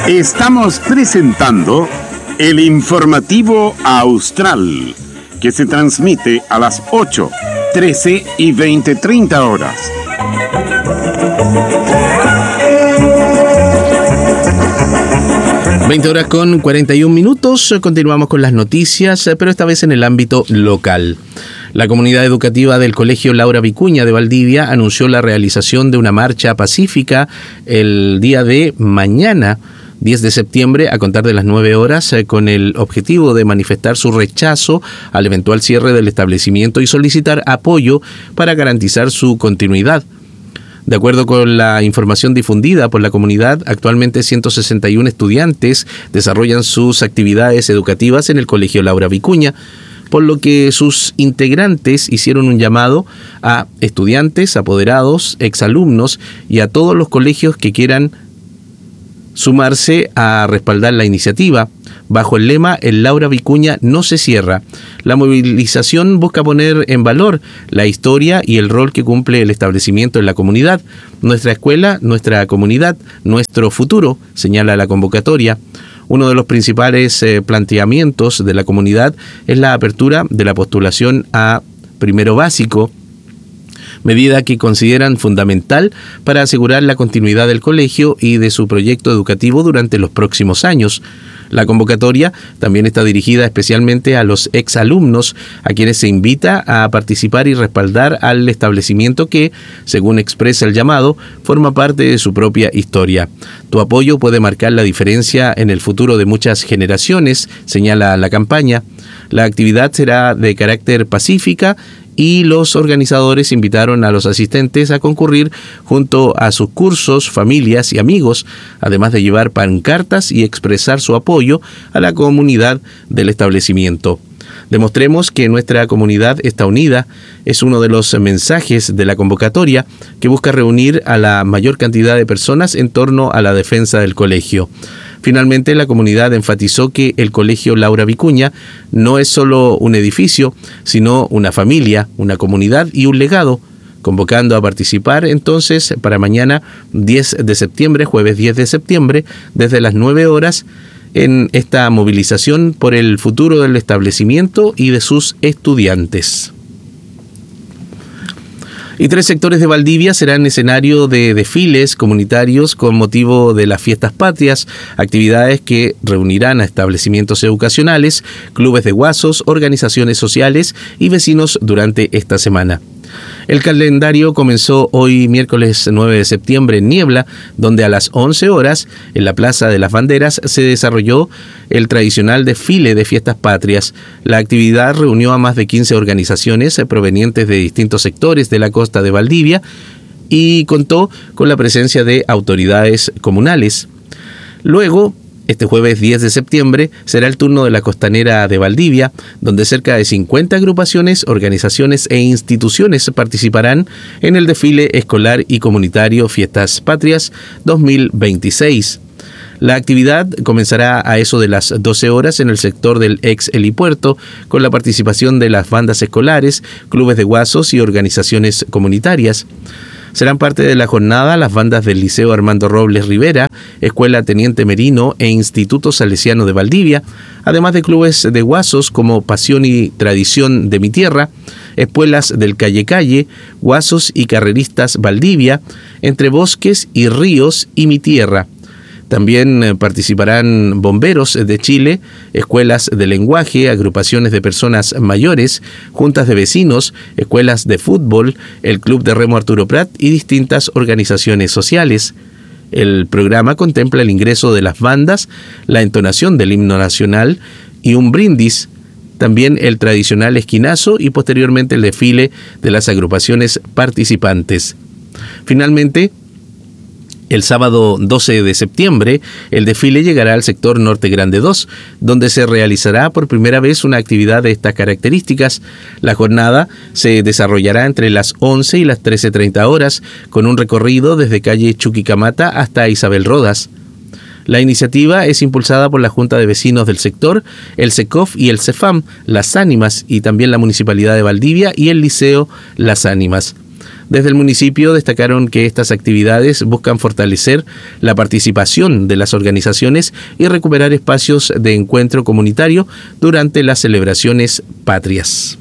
Estamos presentando el informativo Austral, que se transmite a las 8, 13 y 20:30 horas. Horas con 41 minutos. Continuamos con las noticias, pero esta vez en el ámbito local. La comunidad educativa del Colegio Laura Vicuña de Valdivia anunció la realización de una marcha pacífica el día de mañana, 10 de septiembre, a contar de las 9 horas, con el objetivo de manifestar su rechazo al eventual cierre del establecimiento y solicitar apoyo para garantizar su continuidad. De acuerdo con la información difundida por la comunidad, actualmente 161 estudiantes desarrollan sus actividades educativas en el Colegio Laura Vicuña, por lo que sus integrantes hicieron un llamado a estudiantes, apoderados, exalumnos y a todos los colegios que quieran sumarse a respaldar la iniciativa. Bajo el lema "El Laura Vicuña no se cierra", la movilización busca poner en valor la historia y el rol que cumple el establecimiento en la comunidad. Nuestra escuela, nuestra comunidad, nuestro futuro, señala la convocatoria. Uno de los principales planteamientos de la comunidad es la apertura de la postulación a primero básico, medida que consideran fundamental para asegurar la continuidad del colegio y de su proyecto educativo durante los próximos años. La convocatoria también está dirigida especialmente a los exalumnos, a quienes se invita a participar y respaldar al establecimiento que, según expresa el llamado, forma parte de su propia historia. Tu apoyo puede marcar la diferencia en el futuro de muchas generaciones, señala la campaña. La actividad será de carácter pacífica y los organizadores invitaron a los asistentes a concurrir junto a sus cursos, familias y amigos, además de llevar pancartas y expresar su apoyo a la comunidad del establecimiento. Demostremos que nuestra comunidad está unida, es uno de los mensajes de la convocatoria, que busca reunir a la mayor cantidad de personas en torno a la defensa del colegio. Finalmente, la comunidad enfatizó que el Colegio Laura Vicuña no es solo un edificio, sino una familia, una comunidad y un legado, convocando a participar entonces para mañana 10 de septiembre, jueves 10 de septiembre, desde las 9 horas, en esta movilización por el futuro del establecimiento y de sus estudiantes. Y 3 sectores de Valdivia serán escenario de desfiles comunitarios con motivo de las fiestas patrias, actividades que reunirán a establecimientos educacionales, clubes de guasos, organizaciones sociales y vecinos durante esta semana. El calendario comenzó hoy miércoles 9 de septiembre en Niebla, donde a las 11 horas, en la Plaza de las Banderas, se desarrolló el tradicional desfile de fiestas patrias. La actividad reunió a más de 15 organizaciones provenientes de distintos sectores de la costa de Valdivia y contó con la presencia de autoridades comunales. Luego, este jueves 10 de septiembre será el turno de la Costanera de Valdivia, donde cerca de 50 agrupaciones, organizaciones e instituciones participarán en el desfile escolar y comunitario Fiestas Patrias 2026. La actividad comenzará a eso de las 12 horas en el sector del ex helipuerto, con la participación de las bandas escolares, clubes de guasos y organizaciones comunitarias. Serán parte de la jornada las bandas del Liceo Armando Robles Rivera, Escuela Teniente Merino e Instituto Salesiano de Valdivia, además de clubes de guasos como Pasión y Tradición de Mi Tierra, Espuelas del Calle Calle, Guasos y Carreristas Valdivia, Entre Bosques y Ríos y Mi Tierra. También participarán bomberos de Chile, escuelas de lenguaje, agrupaciones de personas mayores, juntas de vecinos, escuelas de fútbol, el Club de Remo Arturo Prat y distintas organizaciones sociales. El programa contempla el ingreso de las bandas, la entonación del himno nacional y un brindis, también el tradicional esquinazo y posteriormente el desfile de las agrupaciones participantes. Finalmente, el sábado 12 de septiembre, el desfile llegará al sector Norte Grande 2, donde se realizará por primera vez una actividad de estas características. La jornada se desarrollará entre las 11 y las 13:30 horas, con un recorrido desde calle Chuquicamata hasta Isabel Rodas. La iniciativa es impulsada por la Junta de Vecinos del sector, el SECOF y el CEFAM, Las Ánimas, y también la Municipalidad de Valdivia y el Liceo Las Ánimas. Desde el municipio destacaron que estas actividades buscan fortalecer la participación de las organizaciones y recuperar espacios de encuentro comunitario durante las celebraciones patrias.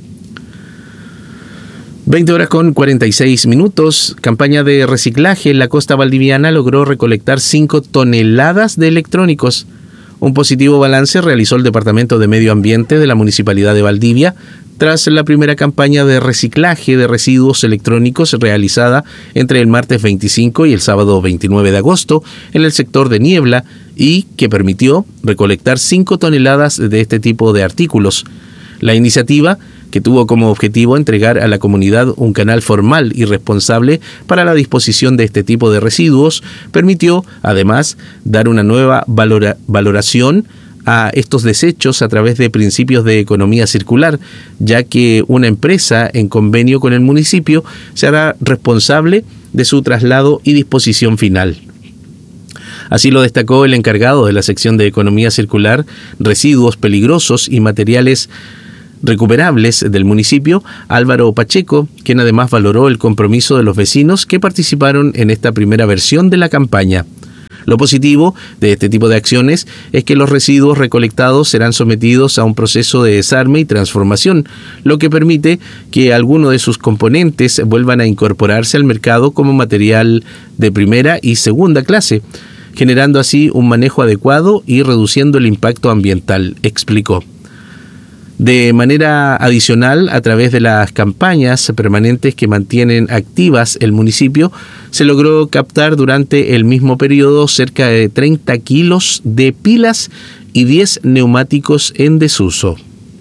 20:46. Campaña de reciclaje. La costa valdiviana logró recolectar 5 toneladas de electrónicos. Un positivo balance realizó el Departamento de Medio Ambiente de la Municipalidad de Valdivia tras la primera campaña de reciclaje de residuos electrónicos realizada entre el martes 25 y el sábado 29 de agosto en el sector de Niebla y que permitió recolectar 5 toneladas de este tipo de artículos. La iniciativa, que tuvo como objetivo entregar a la comunidad un canal formal y responsable para la disposición de este tipo de residuos, permitió, además, dar una nueva valoración a estos desechos a través de principios de economía circular, ya que una empresa en convenio con el municipio se hará responsable de su traslado y disposición final. Así lo destacó el encargado de la sección de economía circular, residuos peligrosos y materiales recuperables del municipio, Álvaro Pacheco, quien además valoró el compromiso de los vecinos que participaron en esta primera versión de la campaña. Lo positivo de este tipo de acciones es que los residuos recolectados serán sometidos a un proceso de desarme y transformación, lo que permite que algunos de sus componentes vuelvan a incorporarse al mercado como material de primera y segunda clase, generando así un manejo adecuado y reduciendo el impacto ambiental, explicó. De manera adicional, a través de las campañas permanentes que mantienen activas el municipio, se logró captar durante el mismo periodo cerca de 30 kilos de pilas y 10 neumáticos en desuso.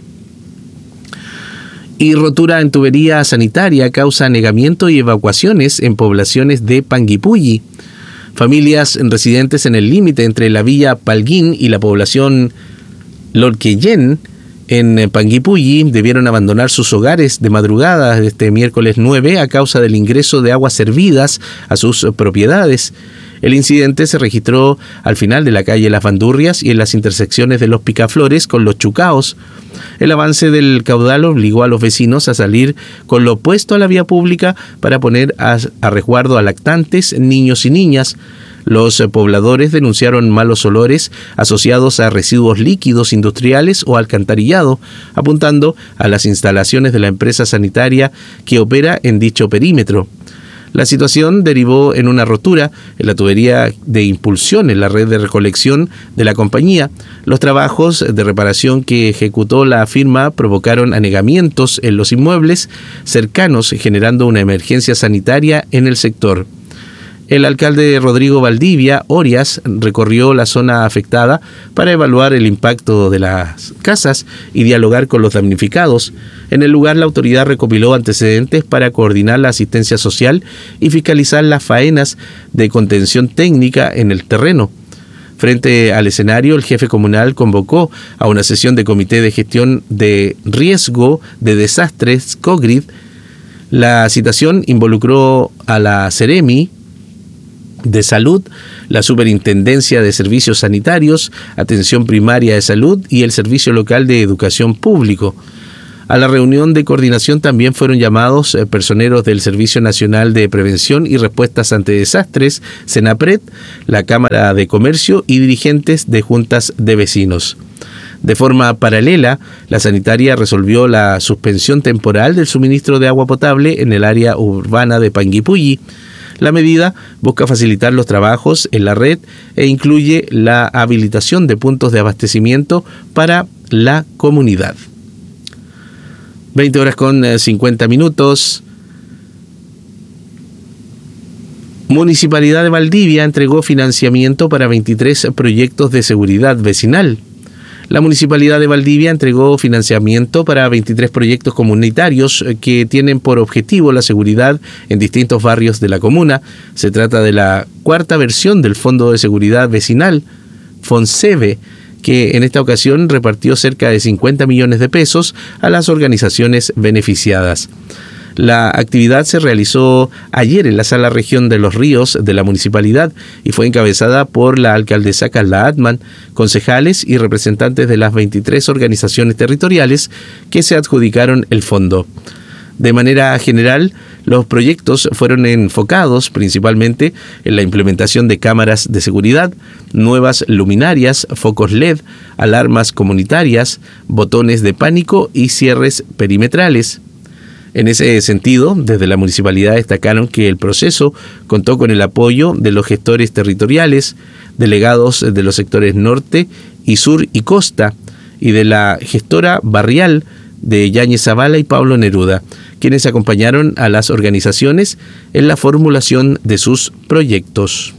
Y rotura en tubería sanitaria causa anegamiento y evacuaciones en poblaciones de Panguipulli. Familias residentes en el límite entre la villa Palguín y la población Lorquellén en Panguipulli debieron abandonar sus hogares de madrugada de este miércoles 9 a causa del ingreso de aguas servidas a sus propiedades. El incidente se registró al final de la calle Las Bandurrias y en las intersecciones de los Picaflores con los Chucaos. El avance del caudal obligó a los vecinos a salir con lo opuesto a la vía pública para poner a resguardo a lactantes, niños y niñas. Los pobladores denunciaron malos olores asociados a residuos líquidos industriales o alcantarillado, apuntando a las instalaciones de la empresa sanitaria que opera en dicho perímetro. La situación derivó en una rotura en la tubería de impulsión en la red de recolección de la compañía. Los trabajos de reparación que ejecutó la firma provocaron anegamientos en los inmuebles cercanos, generando una emergencia sanitaria en el sector. El alcalde Rodrigo Valdivia Orias recorrió la zona afectada para evaluar el impacto de las casas y dialogar con los damnificados. En el lugar, la autoridad recopiló antecedentes para coordinar la asistencia social y fiscalizar las faenas de contención técnica en el terreno. Frente al escenario, el jefe comunal convocó a una sesión de comité de gestión de riesgo de desastres, COGRID. La citación involucró a la Seremi de Salud, la Superintendencia de Servicios Sanitarios, Atención Primaria de Salud y el Servicio Local de Educación Público. A la reunión de coordinación también fueron llamados personeros del Servicio Nacional de Prevención y Respuestas ante Desastres, SENAPRED, la Cámara de Comercio y dirigentes de juntas de vecinos. De forma paralela, la sanitaria resolvió la suspensión temporal del suministro de agua potable en el área urbana de Panguipulli. La medida busca facilitar los trabajos en la red e incluye la habilitación de puntos de abastecimiento para la comunidad. 20:50. Municipalidad de Valdivia entregó financiamiento para 23 proyectos de seguridad vecinal. La Municipalidad de Valdivia entregó financiamiento para 23 proyectos comunitarios que tienen por objetivo la seguridad en distintos barrios de la comuna. Se trata de la cuarta versión del Fondo de Seguridad Vecinal, FONSEVE, que en esta ocasión repartió cerca de 50 millones de pesos a las organizaciones beneficiadas. La actividad se realizó ayer en la Sala Región de los Ríos de la municipalidad y fue encabezada por la alcaldesa Carla Atman, concejales y representantes de las 23 organizaciones territoriales que se adjudicaron el fondo. De manera general, los proyectos fueron enfocados principalmente en la implementación de cámaras de seguridad, nuevas luminarias, focos LED, alarmas comunitarias, botones de pánico y cierres perimetrales. En ese sentido, desde la municipalidad destacaron que el proceso contó con el apoyo de los gestores territoriales, delegados de los sectores norte y sur y costa, y de la gestora barrial de Yáñez Zavala y Pablo Neruda, quienes acompañaron a las organizaciones en la formulación de sus proyectos.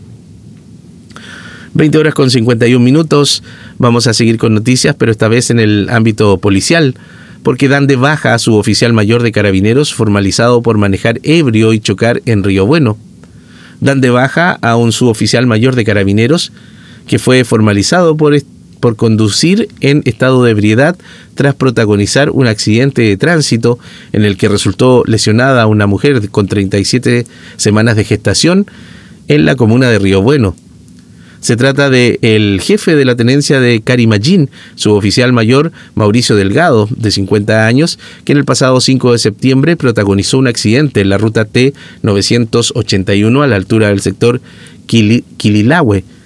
20:51. Vamos a seguir con noticias, pero esta vez en el ámbito policial, porque dan de baja a su oficial mayor de carabineros formalizado por manejar ebrio y chocar en Río Bueno. Dan de baja a un suboficial mayor de carabineros que fue formalizado por conducir en estado de ebriedad tras protagonizar un accidente de tránsito en el que resultó lesionada una mujer con 37 semanas de gestación en la comuna de Río Bueno. Se trata del jefe de la tenencia de Carimallín, suboficial mayor Mauricio Delgado, de 50 años, que en el pasado 5 de septiembre protagonizó un accidente en la ruta T-981 a la altura del sector Quililahue,